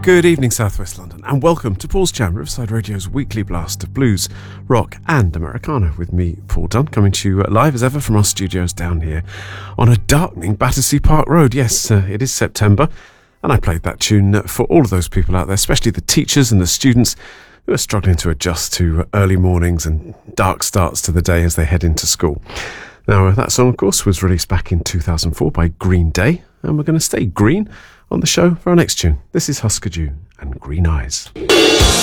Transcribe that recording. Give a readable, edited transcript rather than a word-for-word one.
Good evening, South West London, and welcome to Paul's Jam, Riverside Radio's weekly blast of blues, rock and Americana with me, Paul Dunn, coming to you live as ever from our studios down here on a darkening Battersea Park Road. Yes, it is September, and I played that tune for all of those people out there, especially the teachers and the students who are struggling to adjust to early mornings and dark starts to the day as they head into school. Now, that song, of course, was released back in 2004 by Green Day, and we're going to stay green on the show for our next tune. This is Husker Du and Green Eyes.